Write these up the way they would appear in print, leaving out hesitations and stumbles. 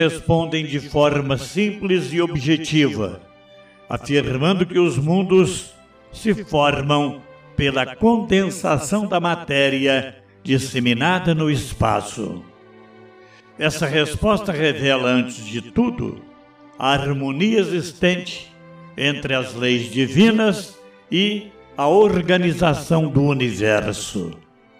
respondem de forma simples e objetiva, afirmando que os mundos se formam pela condensação da matéria disseminada no espaço. Essa resposta revela, antes de tudo, a harmonia existente entre as leis divinas e a organização do universo.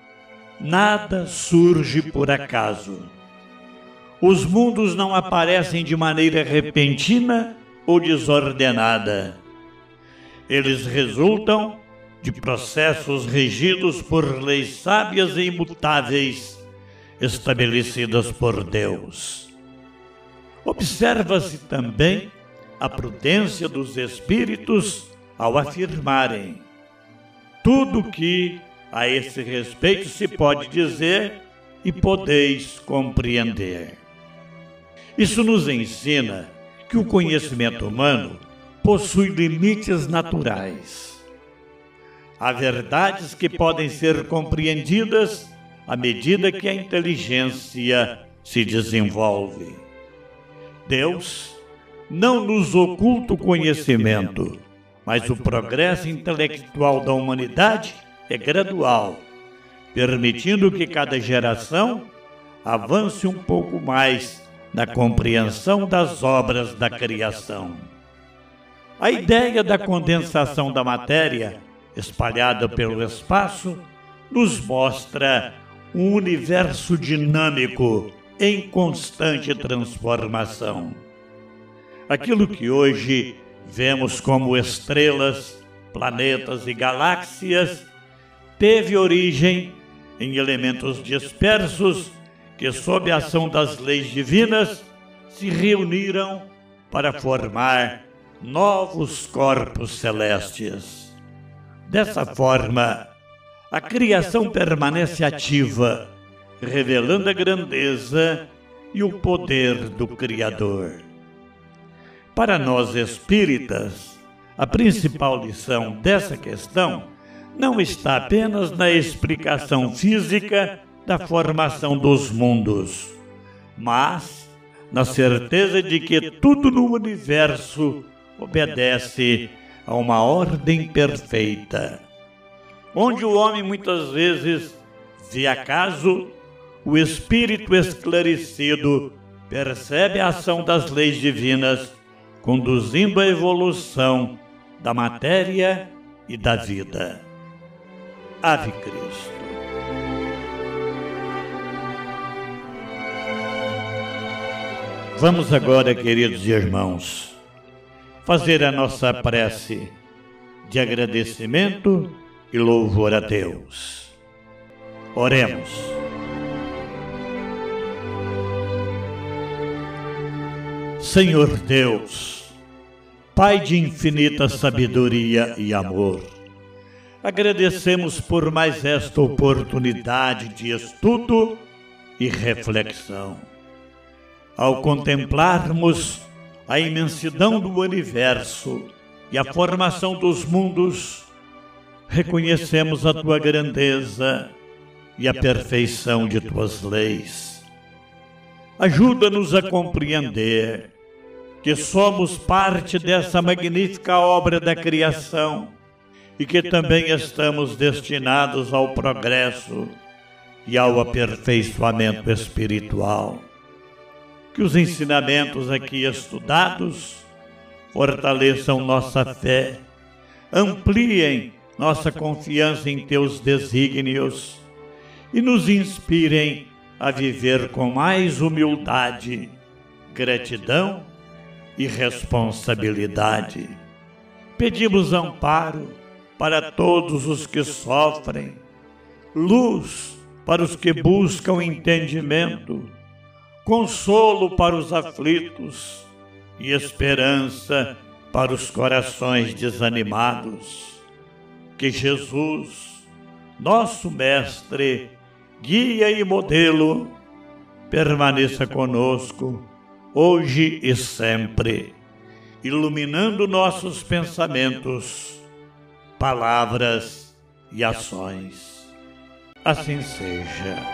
Nada surge por acaso. Os mundos não aparecem de maneira repentina ou desordenada. Eles resultam de processos regidos por leis sábias e imutáveis, estabelecidas por Deus. Observa-se também a prudência dos espíritos ao afirmarem: tudo que a esse respeito se pode dizer e podeis compreender. Isso nos ensina que o conhecimento humano possui limites naturais. Há verdades que podem ser compreendidas à medida que a inteligência se desenvolve. Deus não nos oculta o conhecimento, mas o progresso intelectual da humanidade é gradual, permitindo que cada geração avance um pouco mais na compreensão das obras da criação. A ideia da condensação da matéria, espalhada pelo espaço, nos mostra um universo dinâmico em constante transformação. Aquilo que hoje vemos como estrelas, planetas e galáxias teve origem em elementos dispersos que, sob a ação das leis divinas, se reuniram para formar novos corpos celestes. Dessa forma, a criação permanece ativa, revelando a grandeza e o poder do Criador. Para nós espíritas, a principal lição dessa questão não está apenas na explicação física da formação dos mundos, mas na certeza de que tudo no universo obedece a uma ordem perfeita. Onde o homem muitas vezes vê acaso, o espírito esclarecido percebe a ação das leis divinas, conduzindo à evolução da matéria e da vida. Ave Cristo. Vamos agora, queridos irmãos, fazer a nossa prece de agradecimento e louvor a Deus. Oremos. Senhor Deus, Pai de infinita sabedoria e amor, agradecemos por mais esta oportunidade de estudo e reflexão. Ao contemplarmos a imensidão do universo e a formação dos mundos, reconhecemos a Tua grandeza e a perfeição de Tuas leis. Ajuda-nos a compreender que somos parte dessa magnífica obra da criação e que também estamos destinados ao progresso e ao aperfeiçoamento espiritual. Que os ensinamentos aqui estudados fortaleçam nossa fé, ampliem nossa confiança em Teus desígnios e nos inspirem a viver com mais humildade, gratidão e responsabilidade. Pedimos amparo para todos os que sofrem, luz para os que buscam entendimento, consolo para os aflitos e esperança para os corações desanimados. Que Jesus, nosso Mestre, guia e modelo, permaneça conosco, hoje e sempre, iluminando nossos pensamentos, palavras e ações. Assim seja.